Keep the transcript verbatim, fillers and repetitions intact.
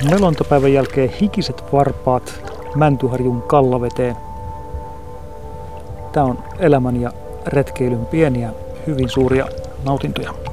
Melontapäivän jälkeen hikiset varpaat Mäntyharjun kallaveteen. Tämä on elämän ja retkeilyn pieniä, hyvin suuria nautintoja.